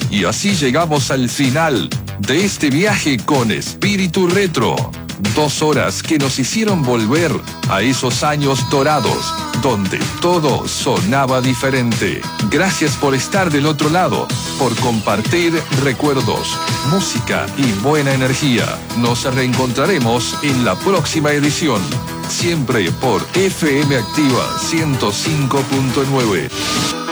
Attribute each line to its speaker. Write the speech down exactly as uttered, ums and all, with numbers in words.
Speaker 1: Y así llegamos al final de este viaje con Espíritu Retro. Dos horas que nos hicieron volver a esos años dorados, donde todo sonaba diferente. Gracias por estar del otro lado, por compartir recuerdos, música y buena energía. Nos reencontraremos en la próxima edición, siempre por F M Activa ciento cinco punto nueve.